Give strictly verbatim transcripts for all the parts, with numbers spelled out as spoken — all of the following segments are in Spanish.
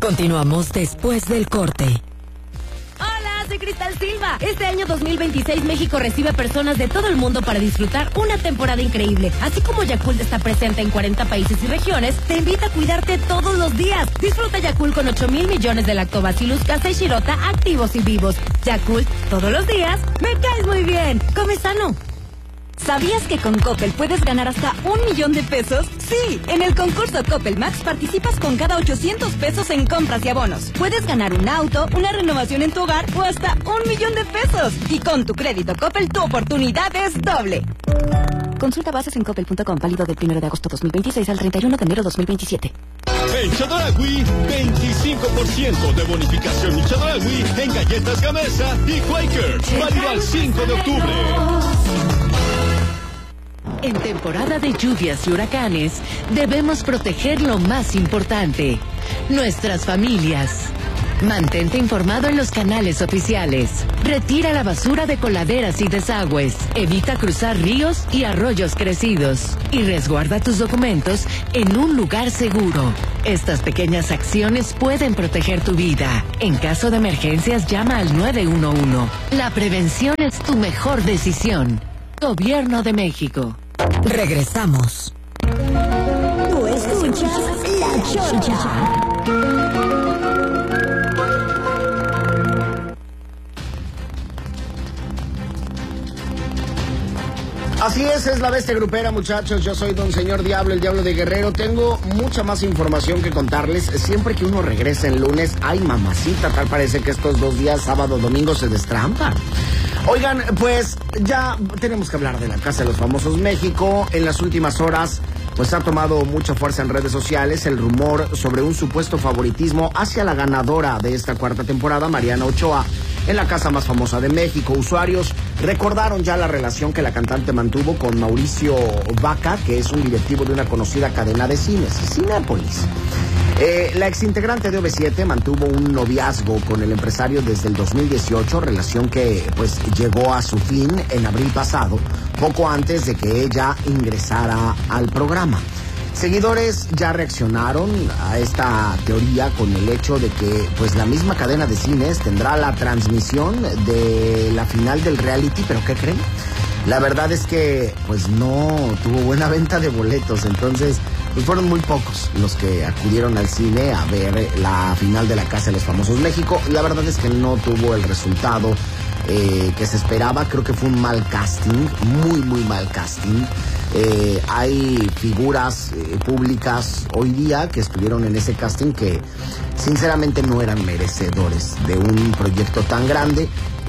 Continuamos después del corte. Hola, soy Cristal Silva. Este año dos mil veintiséis México recibe personas de todo el mundo para disfrutar una temporada increíble. Así como Yakult está presente en cuarenta países y regiones, te invita a cuidarte todos los días. Disfruta Yakult con ocho mil millones de Lactobacillus casei shirota activos y vivos. Yakult, todos los días, me caes muy bien. Come sano. ¿Sabías que con Coppel puedes ganar hasta un millón de pesos? Sí, en el concurso Coppel Max participas con cada ochocientos pesos en compras y abonos. Puedes ganar un auto, una renovación en tu hogar o hasta un millón de pesos. Y con tu crédito Coppel, tu oportunidad es doble. Consulta bases en coppel punto com, válido del primero de agosto dos mil veintiséis al treinta y uno de enero dos mil veintisiete. En Chedraui, veinticinco por ciento de bonificación en Chedraui en galletas Gamesa y Quaker. Válido al cinco de octubre. En temporada de lluvias y huracanes, debemos proteger lo más importante, nuestras familias. Mantente informado en los canales oficiales. Retira la basura de coladeras y desagües. Evita cruzar ríos y arroyos crecidos. Y resguarda tus documentos en un lugar seguro. Estas pequeñas acciones pueden proteger tu vida. En caso de emergencias, llama al nueve uno uno. La prevención es tu mejor decisión. Gobierno de México. Regresamos. Tú escuchas La Chorcha. Así es, es la bestia grupera, muchachos. Yo soy Don Señor Diablo, el Diablo de Guerrero. Tengo mucha más información que contarles. Siempre que uno regresa en lunes, ay, mamacita, tal parece que estos dos días, sábado, domingo, se destrampan. Oigan, pues ya tenemos que hablar de la Casa de los Famosos México. En las últimas horas, pues ha tomado mucha fuerza en redes sociales el rumor sobre un supuesto favoritismo hacia la ganadora de esta cuarta temporada, Mariana Ochoa, en la casa más famosa de México. Usuarios recordaron ya la relación que la cantante mantuvo con Mauricio Vaca, que es un directivo de una conocida cadena de cines, Cinépolis. Eh, la exintegrante de O V siete mantuvo un noviazgo con el empresario desde el dos mil dieciocho, relación que pues llegó a su fin en abril pasado, poco antes de que ella ingresara al programa. Seguidores ya reaccionaron a esta teoría con el hecho de que pues la misma cadena de cines tendrá la transmisión de la final del reality, pero ¿qué creen? La verdad es que pues no tuvo buena venta de boletos, entonces pues fueron muy pocos los que acudieron al cine a ver la final de la Casa de los Famosos México. La verdad es que no tuvo el resultado eh, que se esperaba. Creo que fue un mal casting, muy muy mal casting. Eh, hay figuras eh, públicas hoy día que estuvieron en ese casting que sinceramente no eran merecedores de un proyecto tan grande.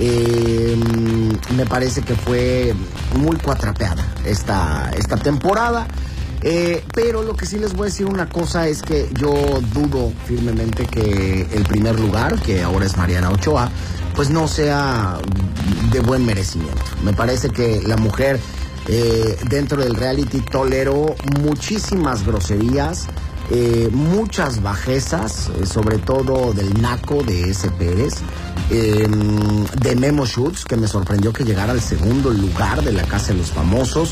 Eh, me parece que fue muy cuatrapeada esta, esta temporada. Eh, pero lo que sí les voy a decir una cosa es que yo dudo firmemente que el primer lugar, que ahora es Mariana Ochoa, pues no sea de buen merecimiento. Me parece que la mujer eh, dentro del reality toleró muchísimas groserías, eh, muchas bajezas, eh, sobre todo del naco de S. Pérez, eh, de Memo Schutz, que me sorprendió que llegara al segundo lugar de la Casa de los Famosos,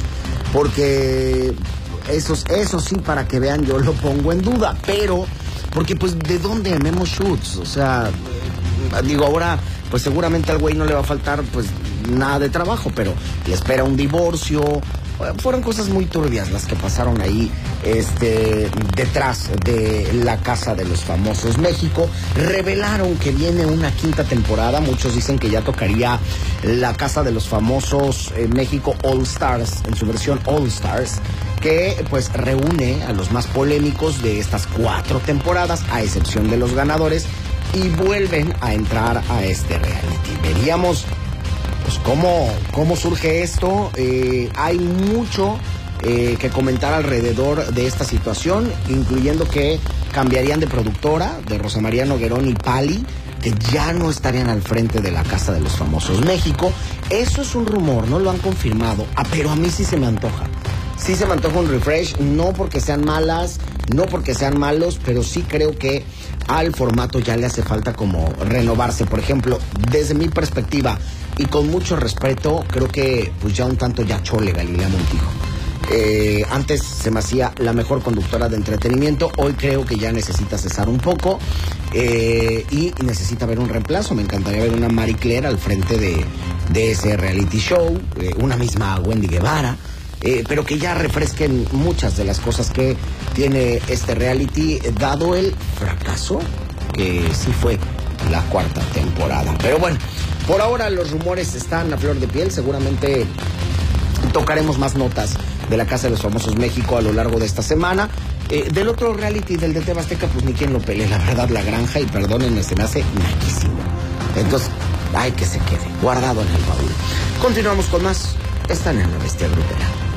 porque Eso, eso sí, para que vean, yo lo pongo en duda, pero, porque pues, ¿de dónde Memo Schutz? O sea, digo, ahora, pues seguramente al güey no le va a faltar, pues, nada de trabajo, pero le espera un divorcio. Fueron cosas muy turbias las que pasaron ahí, este, detrás de la Casa de los Famosos México. Revelaron que viene una quinta temporada. Muchos dicen que ya tocaría la Casa de los Famosos eh, México All Stars, en su versión All Stars, que pues reúne a los más polémicos de estas cuatro temporadas, a excepción de los ganadores, y vuelven a entrar a este reality. Veríamos pues cómo, cómo surge esto. Eh, hay mucho eh, que comentar alrededor de esta situación, incluyendo que cambiarían de productora, de Rosa María Noguerón y Pali, que ya no estarían al frente de la Casa de los Famosos México. Eso es un rumor, no lo han confirmado, ah, pero a mí sí se me antoja. Sí se me antoja un refresh, no porque sean malas, no porque sean malos, pero sí creo que al formato ya le hace falta como renovarse. Por ejemplo, desde mi perspectiva y con mucho respeto, creo que pues ya un tanto ya chole Galilea Montijo. Eh, antes se me hacía la mejor conductora de entretenimiento, hoy creo que ya necesita cesar un poco eh, y necesita ver un reemplazo. Me encantaría ver una Marie Claire al frente de, de ese reality show, eh, una misma Wendy Guevara, eh, pero que ya refresquen muchas de las cosas que tiene este reality, dado el fracaso que sí fue la cuarta temporada. Pero bueno, por ahora los rumores están a flor de piel. Seguramente tocaremos más notas de la Casa de los Famosos México a lo largo de esta semana. Eh, del otro reality, del de T V Azteca, pues ni quien lo pelee, la verdad, La Granja, y perdónenme, se me hace naquísimo. Entonces, hay que se quede guardado en el baúl. Continuamos con más. Están en la Bestia Grupera.